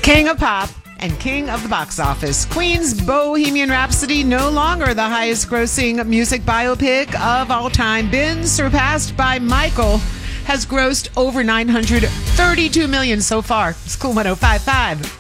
King of pop and king of the box office. Queen's Bohemian Rhapsody, no longer the highest grossing music biopic of all time, been surpassed by Michael, has grossed over $932 million so far. It's Cool 105.5.